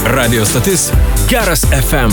Radio stotis Geras FM.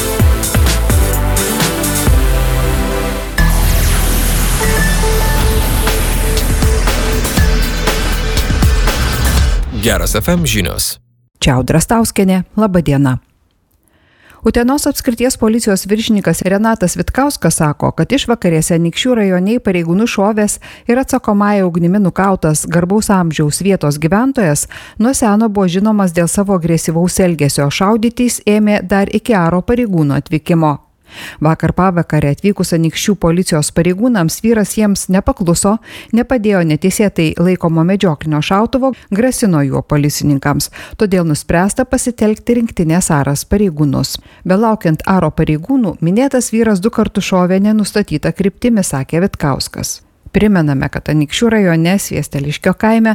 Geras FM žinios. Čia Audra Stauskienė, laba diena. Utenos apskrities policijos viršininkas Renatas Vitkauskas sako, kad išvakarėse Anykščių rajone pareigūnų šovęs ir atsakomąja ugnimi nukautas garbaus amžiaus vietos gyventojas nuo seno buvo žinomas dėl savo agresyvaus elgesio, šaudytis ėmė dar iki aro pareigūnų atvykimo. Vakar pavakarę atvykus Anykščių policijos pareigūnams vyras jiems nepakluso, nepadėjo neteisėtai laikomo medžioklinio šautuvo, grasino juo policininkams, todėl nuspręsta pasitelkti rinktinės aras pareigūnus. Belaukiant aro pareigūnų, minėtas vyras 2 kartus šovė nenustatytą kryptimi, sakė Vitkauskas. Primename, kad Anykščių rajone Sviesteliškio kaime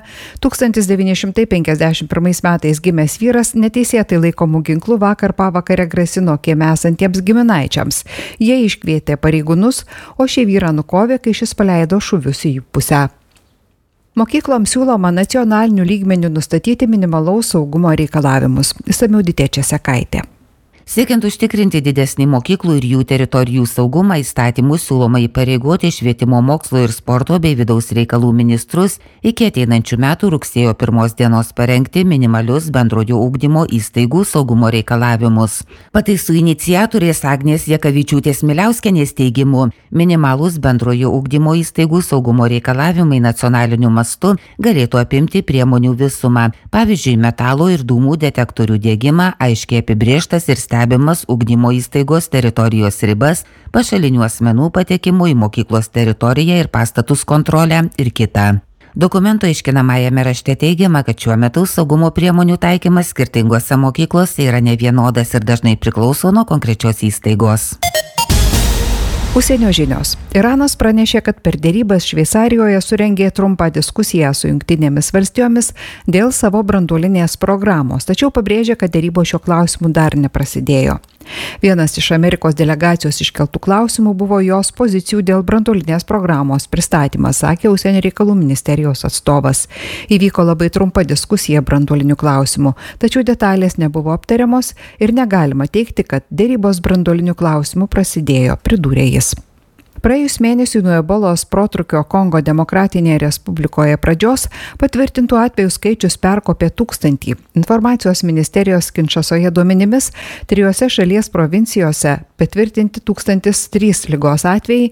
1951 metais gimęs vyras neteisėtai laikomų ginklų vakar pavakarę grasino kieme esantiems giminaičiams. Jie iškvietė pareigūnus, o šį vyrą nukovė, kai šis paleido šūvius į jų pusę. Mokykloms siūloma nacionaliniu lygmeniu nustatyti minimalaus saugumo reikalavimus. Išsamiau Ditė Česekaitė. Siekiant užtikrinti didesnį mokyklų ir jų teritorijų saugumą, įstatymų siūloma įpareigoti švietimo, mokslo ir sporto bei vidaus reikalų ministrus iki ateinančių metų rugsėjo 1 dienos parengti minimalius bendrojo ugdymo įstaigų saugumo reikalavimus. Pataisų iniciatorės Agnės Jakavičiūtės Miliauskienės teigimu, minimalus bendrojo ugdymo įstaigų saugumo reikalavimai nacionaliniu mastu galėtų apimti priemonių visumą, pavyzdžiui, metalo ir dūmų detektorių diegimą, aiškiai apibrėžtas ir stebimas ugdymo įstaigos teritorijos ribas, pašalinių asmenų patekimų į mokyklos teritoriją ir pastatus kontrolę ir kita. Dokumento aiškinamajame rašte teigiama, kad šiuo metu saugumo priemonių taikymas skirtingose mokyklose yra nevienodas ir dažnai priklauso nuo konkrečios įstaigos. Užsienio žinios. Iranas pranešė, kad per dėrybas Šveicarijoje surengė trumpą diskusiją su Jungtinėmis valstijomis dėl savo branduolinės programos, tačiau pabrėžė, kad dėrybos šio klausimu dar neprasidėjo. Vienas iš Amerikos delegacijos iškeltų klausimų buvo jos pozicijų dėl branduolinės programos pristatymas, sakė Užsienio reikalų ministerijos atstovas. Įvyko labai trumpa diskusija branduolinių klausimų, tačiau detalės nebuvo aptariamos ir negalima teigti, kad dėrybos branduolinių klausimų prasidėjo, pridūrė jis. Praėjus mėnesiui nuo ebolos protrūkio Kongo Demokratinėje Respublikoje pradžios patvirtintų atvejų skaičius perkopė 1000. Informacijos ministerijos Kinšasoje duomenimis 3 šalies provincijose patvirtinti 1003 ligos atvejai,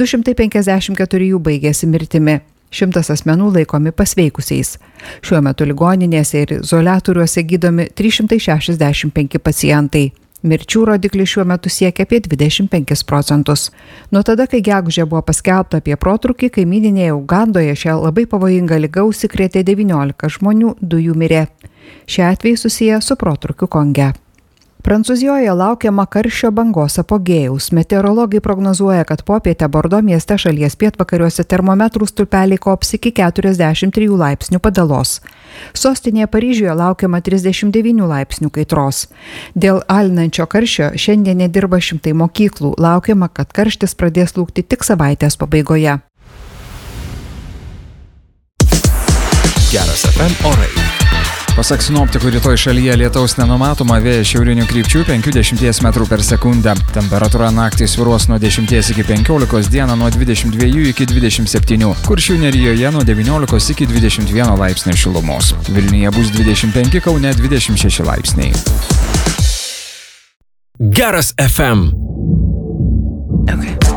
254 jų baigėsi mirtimi. 100 asmenų laikomi pasveikusiais. Šiuo metu ligoninėse ir izoliatoriuose gydomi 365 pacientai. Mirčių rodiklis šiuo metu siekia apie 25%. Nuo tada, kai gegužę buvo paskelbta apie protrūkį, kaimyninėje Ugandoje šią labai pavojingą ligą užsikrėtė 19 žmonių, 2 jų mirė. Šie atvejai susiję su protrūkiu Konge. Prancūzijoje laukiama karščio bangos apogėjaus. Meteorologai prognozuoja, kad popietę Bordo mieste šalies pietvakariuose termometrų stulpeliai kops iki 43 laipsnių padalos. Sostinėje Paryžiuje laukiama 39 laipsnių kaitros. Dėl alinančio karščio šiandien nedirba 100 mokyklų. Laukiama, kad karštis pradės slūgti tik savaitės pabaigoje. Geras FM orai. Pasak sinoptikų, rytoj šalyje lietaus nenumatoma, vėjas šiaurinių krypčių 5–10 metrų per sekundę. Temperatūra naktį svyruos nuo 10 iki 15, dieną nuo 22 iki 27. Kuršių nerijoje nuo 19 iki 21 laipsnių šilumos. Vilniuje bus 25, Kaune 26 laipsniai. Geras FM. Okay.